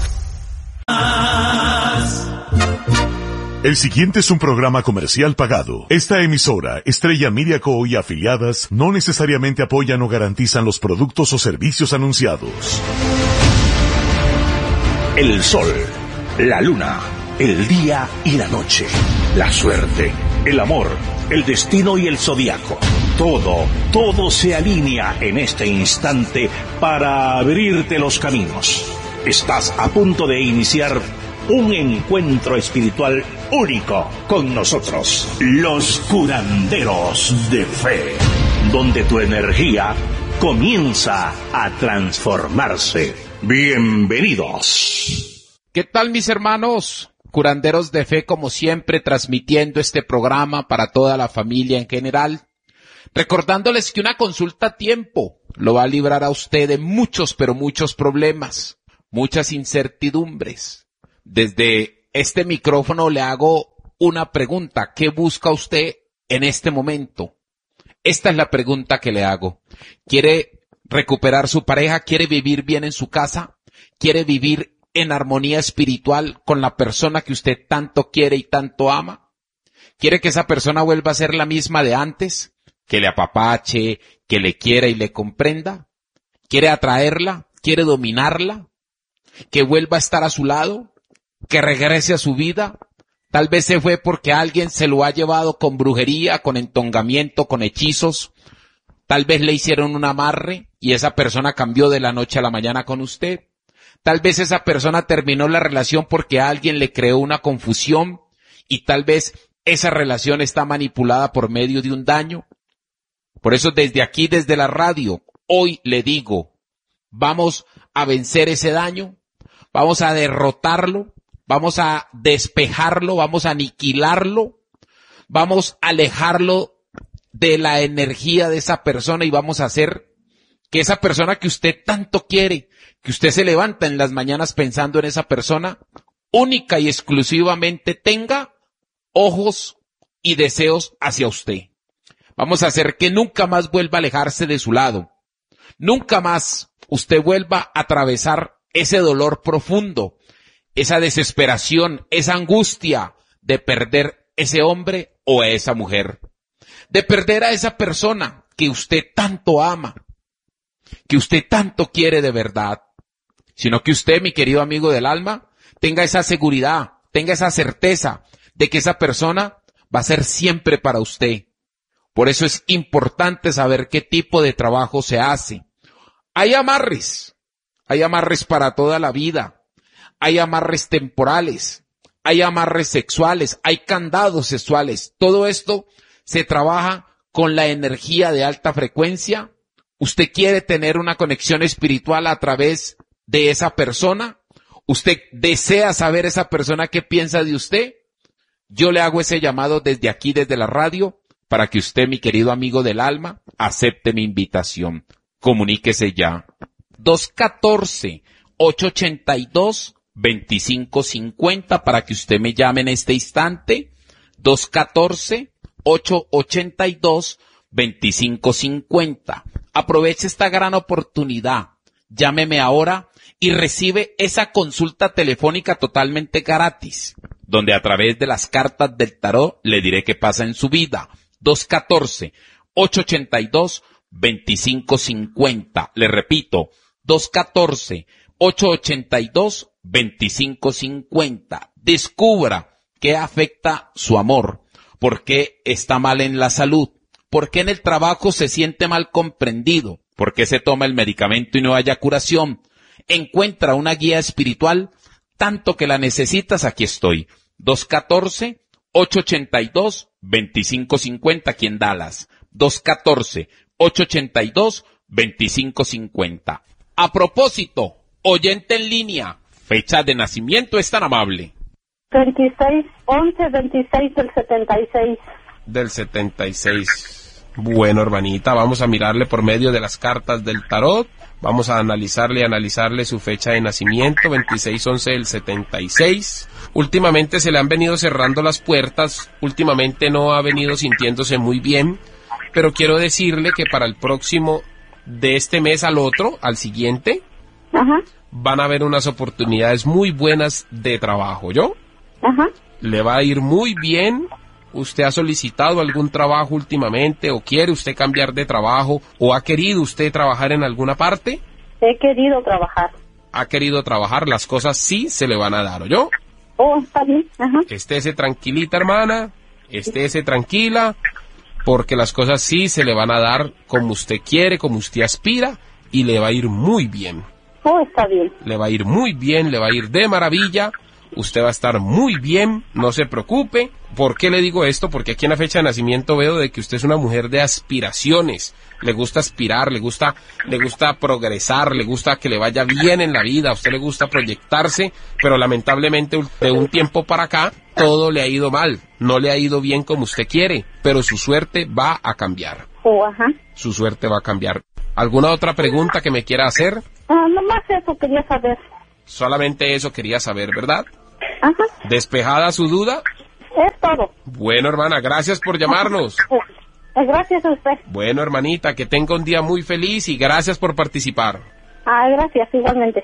El siguiente es un programa comercial pagado. Esta emisora, Estrella Miriaco y afiliadas, no necesariamente apoyan o garantizan los productos o servicios anunciados. El sol, la luna, el día y la noche, la suerte, el amor, el destino y el zodiaco. Todo se alinea en este instante para abrirte los caminos. Estás a punto de iniciar un encuentro espiritual único con nosotros, los curanderos de fe, donde tu energía comienza a transformarse. Bienvenidos. ¿Qué tal, mis hermanos? curanderos de fe, como siempre, transmitiendo este programa para toda la familia en general, recordándoles que una consulta a tiempo lo va a librar a usted de muchos, pero muchos problemas, muchas incertidumbres. Desde este micrófono le hago una pregunta: ¿qué busca usted en este momento? Esta es la pregunta que le hago. ¿Quiere recuperar su pareja? ¿Quiere vivir bien en su casa? ¿Quiere vivir en armonía espiritual con la persona que usted tanto quiere y tanto ama? ¿Quiere que esa persona vuelva a ser la misma de antes? ¿Que le apapache, que le quiera y le comprenda? ¿Quiere atraerla? ¿Quiere dominarla? ¿Que vuelva a estar a su lado? ¿Que regrese a su vida? Tal vez se fue porque alguien se lo ha llevado con brujería, con entongamiento, con hechizos. Tal vez le hicieron un amarre y esa persona cambió de la noche a la mañana con usted. Tal vez esa persona terminó la relación porque alguien le creó una confusión y tal vez esa relación está manipulada por medio de un daño. Por eso desde aquí, desde la radio, hoy le digo, vamos a vencer ese daño, vamos a derrotarlo, vamos a despejarlo, vamos a aniquilarlo, vamos a alejarlo de la energía de esa persona y vamos a hacer que esa persona que usted tanto quiere, que usted se levanta en las mañanas pensando en esa persona, única y exclusivamente tenga ojos y deseos hacia usted. Vamos a hacer que nunca más vuelva a alejarse de su lado. Nunca más usted vuelva a atravesar ese dolor profundo, esa desesperación, esa angustia de perder ese hombre o a esa mujer. De perder a esa persona que usted tanto ama, que usted tanto quiere de verdad. Sino que usted, mi querido amigo del alma, tenga esa seguridad, tenga esa certeza de que esa persona va a ser siempre para usted. Por eso es importante saber qué tipo de trabajo se hace. Hay amarres para toda la vida, hay amarres temporales, hay amarres sexuales, hay candados sexuales. Todo esto se trabaja con la energía de alta frecuencia. ¿Usted quiere tener una conexión espiritual a través de esa persona? ¿Usted desea saber esa persona qué piensa de usted? Yo le hago ese llamado desde aquí, desde la radio, para que usted, mi querido amigo del alma, acepte mi invitación. Comuníquese ya. 214-882-2550 para que usted me llame en este instante. 214-882-2550. Aproveche esta gran oportunidad. Llámeme ahora y recibe esa consulta telefónica totalmente gratis, donde a través de las cartas del tarot le diré qué pasa en su vida. 214-882-2550. Le repito, 214-882-2550. Descubra qué afecta su amor, por qué está mal en la salud, por qué en el trabajo se siente mal comprendido, por qué se toma el medicamento y no haya curación. Encuentra una guía espiritual, tanto que la necesitas, aquí estoy. 214-882-2550 aquí en Dallas. 214-882-2550. A propósito, oyente en línea, fecha de nacimiento es tan amable. 26/11/26 del 76. Del 76. Bueno, hermanita, vamos a mirarle por medio de las cartas del tarot. Vamos a analizarle su fecha de nacimiento, 26/11 del 76. Últimamente se le han venido cerrando las puertas, últimamente no ha venido sintiéndose muy bien, pero quiero decirle que para el próximo, de este mes al otro, al siguiente, van a haber unas oportunidades muy buenas de trabajo, ¿yo? Le va a ir muy bien. ¿Usted ha solicitado algún trabajo últimamente o quiere usted cambiar de trabajo o ha querido usted trabajar en alguna parte? He querido trabajar. Ha querido trabajar, las cosas sí se le van a dar, ¿oyó? Oh, está bien. Estése tranquilita, hermana, estése tranquila, porque las cosas sí se le van a dar como usted quiere, como usted aspira, y le va a ir muy bien. Oh, está bien. Le va a ir muy bien, le va a ir de maravilla, usted va a estar muy bien, no se preocupe, ¿Por qué le digo esto? Porque aquí en la fecha de nacimiento veo de que usted es una mujer de aspiraciones. Le gusta aspirar, le gusta progresar, le gusta que le vaya bien en la vida, a usted le gusta proyectarse, pero lamentablemente de un tiempo para acá todo le ha ido mal, no le ha ido bien como usted quiere, pero su suerte va a cambiar. Ajá. Su suerte va a cambiar. ¿Alguna otra pregunta que me quiera hacer? Nomás eso quería saber. Solamente eso quería saber, ¿verdad? Ajá. ¿Despejada su duda? Es todo. Bueno, hermana, gracias por llamarnos. Gracias a usted. Bueno, hermanita, que tenga un día muy feliz y gracias por participar. Gracias, igualmente.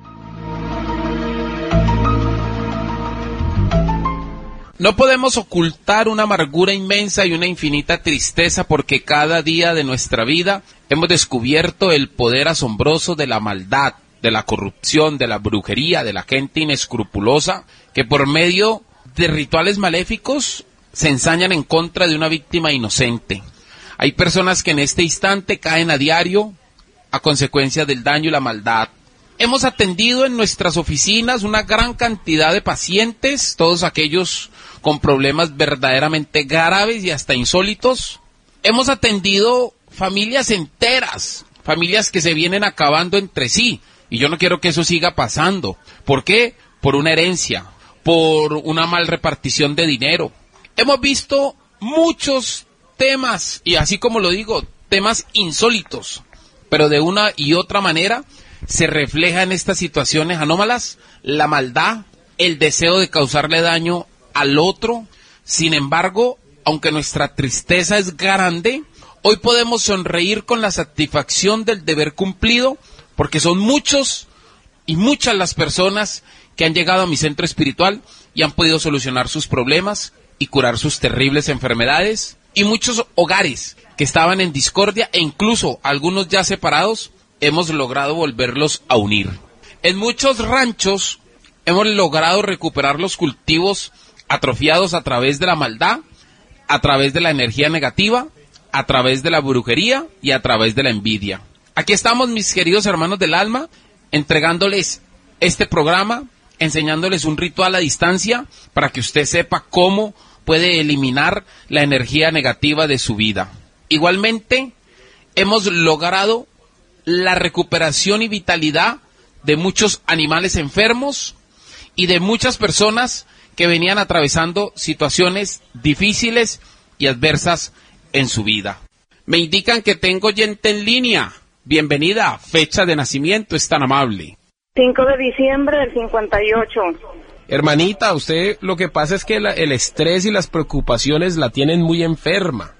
No podemos ocultar una amargura inmensa y una infinita tristeza porque cada día de nuestra vida hemos descubierto el poder asombroso de la maldad, de la corrupción, de la brujería, de la gente inescrupulosa que por medio de rituales maléficos se ensañan en contra de una víctima inocente. Hay personas que en este instante caen a diario a consecuencia del daño y la maldad. Hemos atendido en nuestras oficinas una gran cantidad de pacientes, todos aquellos con problemas verdaderamente graves y hasta insólitos. Hemos atendido familias enteras, familias que se vienen acabando entre sí, y yo no quiero que eso siga pasando. ¿Por qué? Por una herencia, por una mal repartición de dinero. Hemos visto muchos temas, y así como lo digo, temas insólitos, pero de una y otra manera se refleja en estas situaciones anómalas la maldad, el deseo de causarle daño al otro. Sin embargo, aunque nuestra tristeza es grande, hoy podemos sonreír con la satisfacción del deber cumplido, porque son muchos y muchas las personas que han llegado a mi centro espiritual y han podido solucionar sus problemas y curar sus terribles enfermedades, y muchos hogares que estaban en discordia e incluso algunos ya separados, hemos logrado volverlos a unir. En muchos ranchos hemos logrado recuperar los cultivos atrofiados a través de la maldad, a través de la energía negativa, a través de la brujería y a través de la envidia. Aquí estamos, mis queridos hermanos del alma, entregándoles este programa, enseñándoles un ritual a distancia para que usted sepa cómo puede eliminar la energía negativa de su vida. Igualmente, hemos logrado la recuperación y vitalidad de muchos animales enfermos y de muchas personas que venían atravesando situaciones difíciles y adversas en su vida. Me indican que tengo oyente en línea. Bienvenida, fecha de nacimiento, es tan amable. 5 de diciembre del 58. Hermanita, usted lo que pasa es que el estrés y las preocupaciones la tienen muy enferma.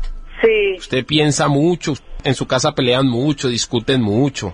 Sí. Usted piensa mucho, en su casa pelean mucho, discuten mucho.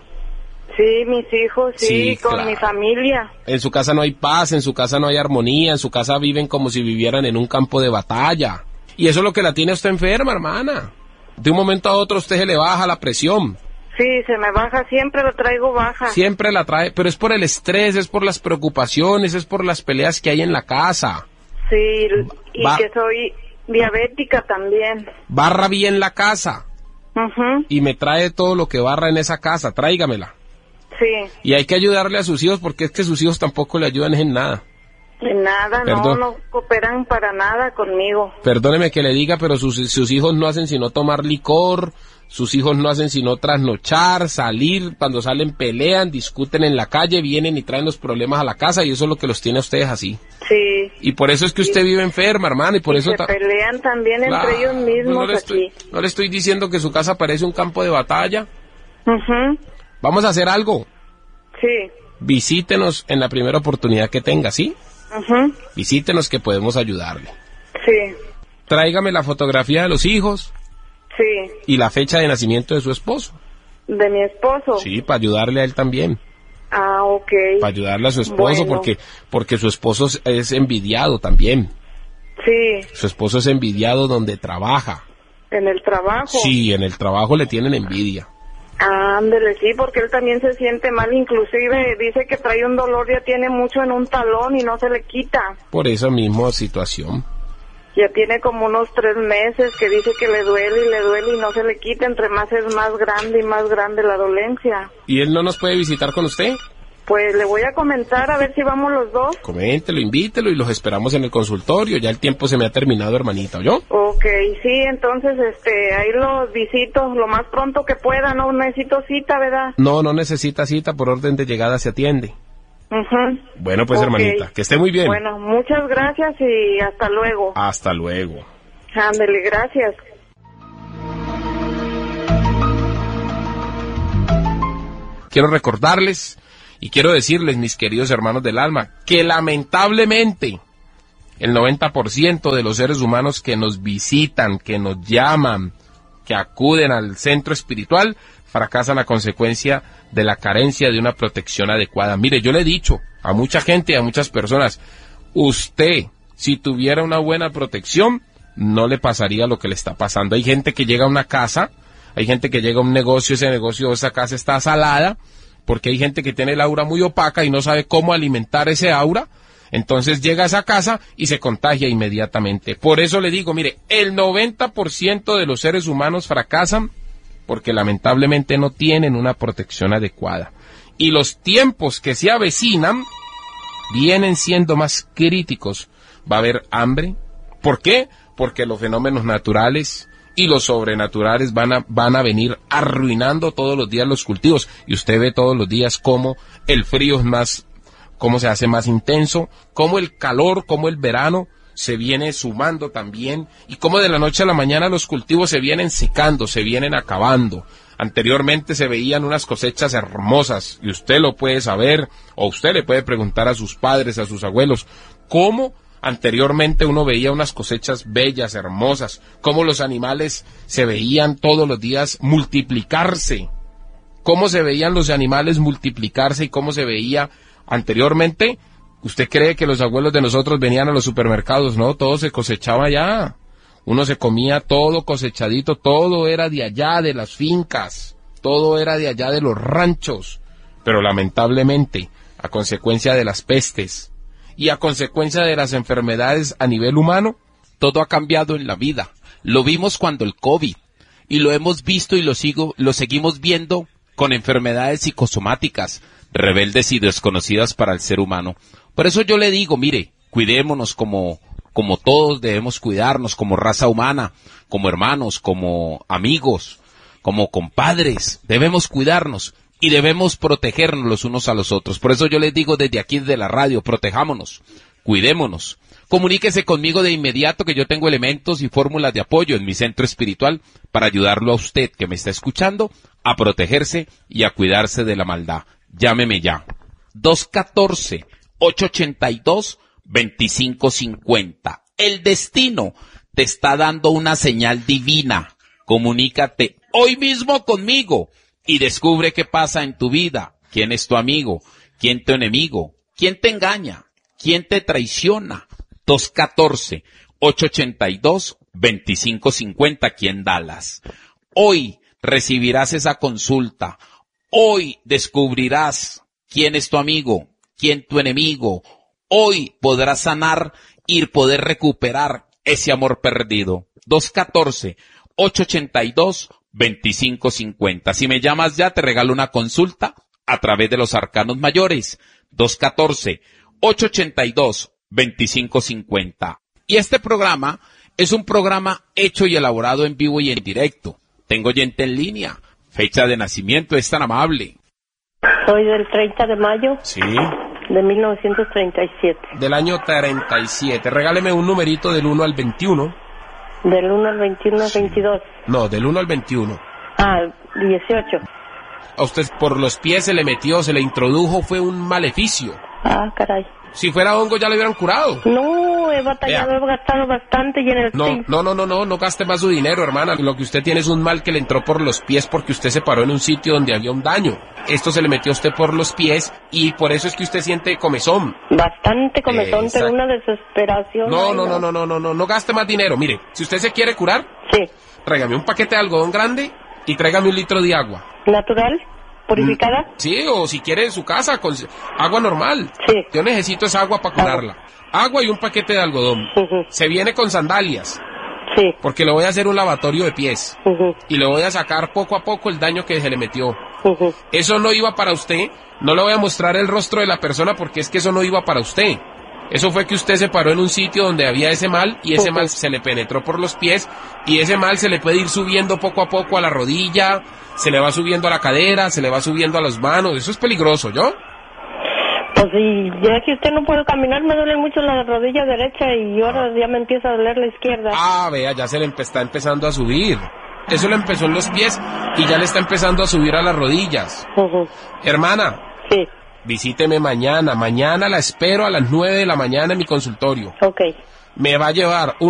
Sí, mis hijos, sí, con claro. Mi familia. En su casa no hay paz, en su casa no hay armonía, en su casa viven como si vivieran en un campo de batalla. Y eso es lo que la tiene a usted enferma, hermana. De un momento a otro usted se le baja la presión. Sí, se me baja, siempre lo traigo baja. Siempre la trae, pero es por el estrés, es por las preocupaciones, es por las peleas que hay en la casa. Sí, y que soy diabética también. Barra bien la casa. Uh-huh. Y me trae todo lo que barra en esa casa, tráigamela. Sí. Y hay que ayudarle a sus hijos porque es que sus hijos tampoco le ayudan en nada. En nada, no cooperan para nada conmigo. Perdóneme que le diga, pero sus hijos no hacen sino tomar licor, sus hijos no hacen sino trasnochar, salir, cuando salen pelean, discuten en la calle, vienen y traen los problemas a la casa y eso es lo que los tiene a ustedes así. Sí. Y por eso es que usted vive enferma, hermana, y por eso... Se pelean también entre ellos mismos aquí. No le estoy diciendo que su casa parece un campo de batalla. Uh-huh. Vamos a hacer algo. Sí. Visítenos en la primera oportunidad que tenga, ¿sí? Uh-huh. Visítenos que podemos ayudarle. Sí. Tráigame la fotografía de los hijos. Sí. Y la fecha de nacimiento de su esposo. ¿De mi esposo? Sí, para ayudarle a él también. Ah, ok. Para ayudarle a su esposo, porque su esposo es envidiado también. Sí. Su esposo es envidiado donde trabaja. ¿En el trabajo? Sí, en el trabajo le tienen envidia. Ándele, sí, porque él también se siente mal, inclusive dice que trae un dolor, ya tiene mucho en un talón y no se le quita. Por esa misma situación. Ya tiene como unos 3 meses que dice que le duele y no se le quita, entre más es más grande y más grande la dolencia. ¿Y él no nos puede visitar con usted? Pues le voy a comentar a ver si vamos los dos. Coméntelo, invítelo y los esperamos en el consultorio. Ya el tiempo se me ha terminado, hermanita, ¿oyó? Ok, sí, entonces ahí los visito lo más pronto que pueda, no necesito cita, ¿verdad? No necesita cita, por orden de llegada se atiende. Uh-huh. Bueno, pues, hermanita, que esté muy bien. Bueno, muchas gracias y hasta luego. Hasta luego. Ándele, gracias. Quiero recordarles y quiero decirles, mis queridos hermanos del alma, que lamentablemente el 90% de los seres humanos que nos visitan, que nos llaman, que acuden al centro espiritual, fracasan a consecuencia de la carencia de una protección adecuada. Mire, yo le he dicho a mucha gente y a muchas personas, usted, si tuviera una buena protección, no le pasaría lo que le está pasando. Hay gente que llega a una casa, hay gente que llega a un negocio, ese negocio, esa casa está salada, porque hay gente que tiene el aura muy opaca y no sabe cómo alimentar ese aura, entonces llega a esa casa y se contagia inmediatamente. Por eso le digo, mire, el 90% de los seres humanos fracasan porque lamentablemente no tienen una protección adecuada. Y los tiempos que se avecinan vienen siendo más críticos. Va a haber hambre. ¿Por qué? Porque los fenómenos naturales y los sobrenaturales van a venir arruinando todos los días los cultivos. Y usted ve todos los días cómo el frío es más, cómo se hace más intenso, cómo el calor, cómo el verano se viene sumando también, y cómo de la noche a la mañana los cultivos se vienen secando, se vienen acabando. Anteriormente se veían unas cosechas hermosas, y usted lo puede saber, o usted le puede preguntar a sus padres, a sus abuelos, cómo anteriormente uno veía unas cosechas bellas, hermosas, cómo los animales se veían todos los días multiplicarse, cómo se veían los animales multiplicarse y cómo se veía anteriormente. ¿Usted cree que los abuelos de nosotros venían a los supermercados? No, todo se cosechaba allá. Uno se comía todo cosechadito, todo era de allá, de las fincas, todo era de allá, de los ranchos. Pero lamentablemente, a consecuencia de las pestes y a consecuencia de las enfermedades a nivel humano, todo ha cambiado en la vida. Lo vimos cuando el COVID, y lo hemos visto y lo seguimos viendo con enfermedades psicosomáticas, rebeldes y desconocidas para el ser humano. Por eso yo le digo, mire, cuidémonos como todos debemos cuidarnos, como raza humana, como hermanos, como amigos, como compadres, debemos cuidarnos y debemos protegernos los unos a los otros. Por eso yo les digo desde aquí, desde la radio, protejámonos, cuidémonos. Comuníquese conmigo de inmediato, que yo tengo elementos y fórmulas de apoyo en mi centro espiritual para ayudarlo a usted que me está escuchando a protegerse y a cuidarse de la maldad. Llámeme ya. 214-882-2550. El destino te está dando una señal divina. Comunícate hoy mismo conmigo y descubre qué pasa en tu vida. ¿Quién es tu amigo? ¿Quién tu enemigo? ¿Quién te engaña? ¿Quién te traiciona? 214-882-2550 aquí en Dallas. Hoy recibirás esa consulta. Hoy descubrirás quién es tu amigo, quién tu enemigo. Hoy podrás sanar y poder recuperar ese amor perdido. 214-882-2550. Si me llamas ya, te regalo una consulta a través de los arcanos mayores. 214-882-2550. Y este programa es un programa hecho y elaborado en vivo y en directo. Tengo oyente en línea. Fecha de nacimiento, es tan amable. Soy del 30 de mayo. Sí. De 1937. Del año 37. Regáleme un numerito del 1 al 21. Del 1 al 21 al 22. No, del 1 al 21. Ah, 18. A usted por los pies se le metió, se le introdujo, fue un maleficio. Ah, caray. Si fuera hongo ya le hubieran curado. No, he batallado, he gastado bastante y en el... No gaste más su dinero, hermana. Lo que usted tiene es un mal que le entró por los pies porque usted se paró en un sitio donde había un daño. Esto se le metió a usted por los pies y por eso es que usted siente comezón. Bastante comezón, pero una desesperación. No gaste más dinero. Mire, si usted se quiere curar, sí, tráigame un paquete de algodón grande y tráigame 1 litro de agua. ¿Natural? ¿Purificada? Sí, o si quiere en su casa, con agua normal. Sí. Yo necesito esa agua para curarla. Agua y un paquete de algodón. Se viene con sandalias. Sí. Porque le voy a hacer un lavatorio de pies. Y le voy a sacar poco a poco el daño que se le metió. Eso no iba para usted. No le voy a mostrar el rostro de la persona porque es que eso no iba para usted. Eso fue que usted se paró en un sitio donde había ese mal y ese mal se le penetró por los pies y ese mal se le puede ir subiendo poco a poco a la rodilla, se le va subiendo a la cadera, se le va subiendo a las manos. Eso es peligroso, ¿yo? Pues sí, ya que usted no puede caminar, me duele mucho la rodilla derecha y ahora ya me empieza a doler la izquierda. Ah, vea, ya se le está empezando a subir. Eso le empezó en los pies y ya le está empezando a subir a las rodillas. Hermana. Sí. Visíteme mañana. Mañana la espero a las 9 de la mañana en mi consultorio. Ok. Me va a llevar